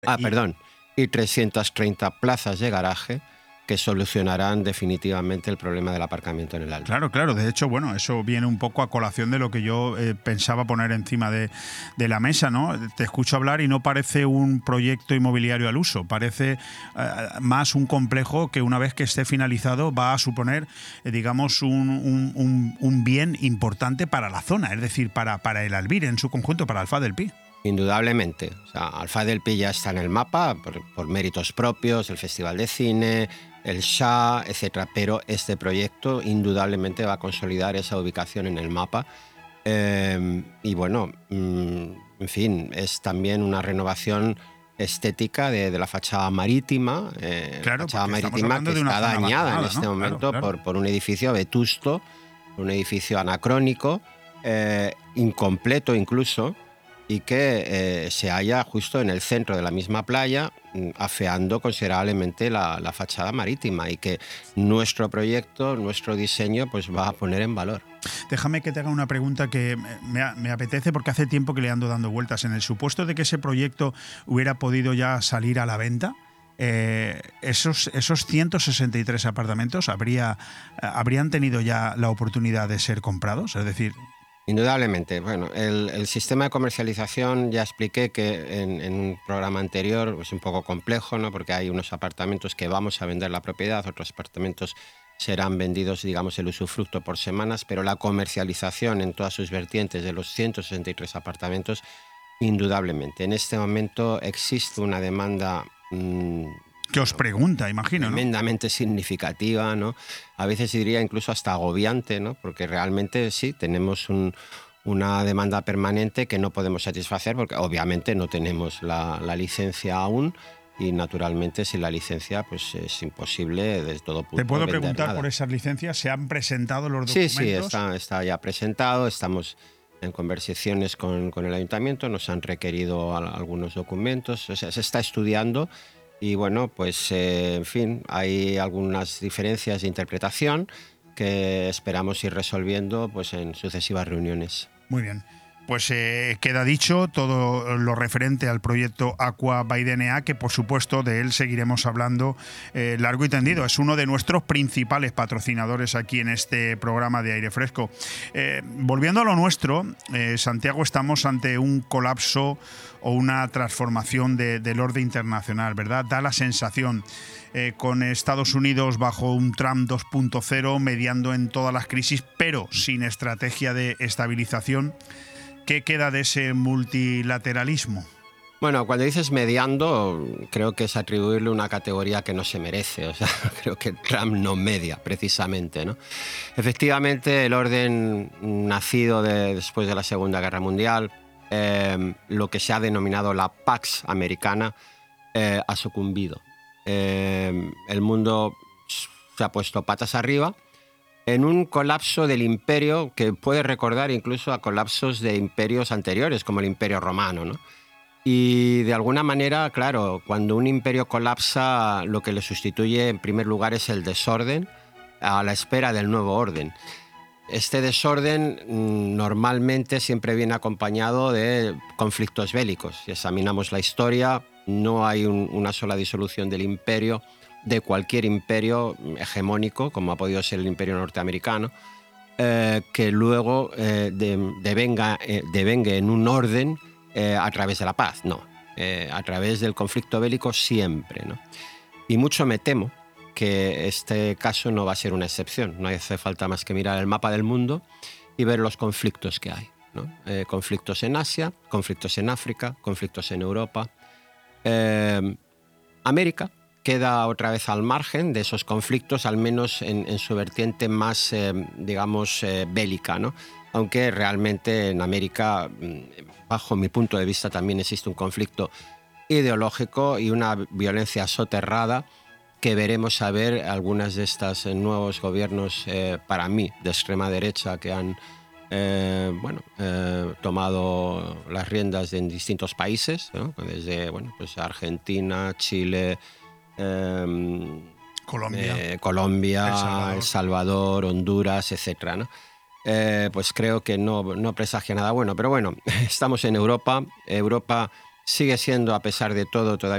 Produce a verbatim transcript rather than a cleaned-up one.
Ah, Y, perdón. Y trescientas treinta plazas de garaje que solucionarán definitivamente el problema del aparcamiento en el Albi. Claro, claro. De hecho, bueno, eso viene un poco a colación de lo que yo eh, pensaba poner encima de, de la mesa, ¿no? Te escucho hablar y no parece un proyecto inmobiliario al uso, parece eh, más un complejo que una vez que esté finalizado va a suponer, eh, digamos, un, un, un, un bien importante para la zona, es decir, para, para el Albir en su conjunto, para Alfaz del Pi. Indudablemente. O sea, Alfaz del Pi ya está en el mapa por, por méritos propios, el Festival de Cine, el S H A, etcétera. Pero este proyecto indudablemente va a consolidar esa ubicación en el mapa. Eh, y bueno, mmm, en fin, es también una renovación estética de, de la fachada marítima, eh, Claro, fachada porque estamos marítima hablando que de una está zona dañada en abandonada, este ¿no? momento Claro, claro. Por, por un edificio vetusto, un edificio anacrónico, eh, incompleto incluso, y que eh, se halla justo en el centro de la misma playa, afeando considerablemente la, la fachada marítima, y que nuestro proyecto, nuestro diseño, pues va a poner en valor. Déjame que te haga una pregunta que me, me apetece porque hace tiempo que le ando dando vueltas. En el supuesto de que ese proyecto hubiera podido ya salir a la venta, eh, esos, esos ciento sesenta y tres apartamentos habría, habrían tenido ya la oportunidad de ser comprados, es decir... Indudablemente. Bueno, el, el sistema de comercialización ya expliqué que en, en un programa anterior es un poco complejo, ¿no? Porque hay unos apartamentos que vamos a vender la propiedad, otros apartamentos serán vendidos, digamos, el usufructo por semanas, pero la comercialización en todas sus vertientes de los ciento sesenta y tres apartamentos, indudablemente. En este momento existe una demanda... Mmm, que os pregunta, imagino, ¿no? Tremendamente significativa, ¿no? A veces diría incluso hasta agobiante, ¿no? Porque realmente sí, tenemos un, una demanda permanente que no podemos satisfacer porque obviamente no tenemos la, la licencia aún, y naturalmente sin la licencia pues es imposible desde todo punto. ¿Te puedo vender preguntar nada. por esas licencias? ¿Se han presentado los documentos? Sí, sí, está, está ya presentado, estamos en conversaciones con, con el ayuntamiento, nos han requerido a, algunos documentos, o sea, se está estudiando. Y bueno, pues eh, en fin, hay algunas diferencias de interpretación que esperamos ir resolviendo pues, en sucesivas reuniones. Muy bien. Pues eh, queda dicho todo lo referente al proyecto Aqua by D N A, que por supuesto de él seguiremos hablando eh, largo y tendido. Es uno de nuestros principales patrocinadores aquí en este programa de Aire Fresco. Eh, volviendo a lo nuestro, eh, Santiago, estamos ante un colapso o una transformación de, del orden internacional, ¿verdad? Da la sensación, eh, con Estados Unidos bajo un Trump dos punto cero, mediando en todas las crisis, pero sin estrategia de estabilización. ¿Qué queda de ese multilateralismo? Bueno, cuando dices mediando, creo que es atribuirle una categoría que no se merece. O sea, creo que Trump no media, precisamente, ¿no? Efectivamente, el orden nacido de, después de la Segunda Guerra Mundial, eh, lo que se ha denominado la Pax Americana, eh, ha sucumbido. Eh, el mundo se ha puesto patas arriba en un colapso del imperio que puede recordar incluso a colapsos de imperios anteriores, como el Imperio Romano, ¿no? Y de alguna manera, claro, cuando un imperio colapsa, lo que le sustituye en primer lugar es el desorden a la espera del nuevo orden. Este desorden normalmente siempre viene acompañado de conflictos bélicos. Si examinamos la historia, no hay un, una sola disolución del imperio, de cualquier imperio hegemónico, como ha podido ser el imperio norteamericano, eh, que luego eh, de, devenga, eh, devengue en un orden eh, a través de la paz. No, eh, a través del conflicto bélico siempre, ¿no? Y mucho me temo que este caso no va a ser una excepción. No hace falta más que mirar el mapa del mundo y ver los conflictos que hay, ¿no? Eh, conflictos en Asia, conflictos en África, conflictos en Europa. Eh, América queda otra vez al margen de esos conflictos, al menos en, en su vertiente más, eh, digamos, eh, bélica, ¿no? Aunque realmente en América, bajo mi punto de vista, también existe un conflicto ideológico y una violencia soterrada que veremos a ver algunas de estos nuevos gobiernos, eh, para mí, de extrema derecha, que han eh, bueno, eh, tomado las riendas en distintos países, ¿no? Desde bueno, pues Argentina, Chile, eh, Colombia, eh, Colombia El Salvador. El Salvador, Honduras, etcétera, ¿no? Eh, pues creo que no, no presagia nada bueno. Pero bueno, estamos en Europa. Europa sigue siendo, a pesar de todo, todavía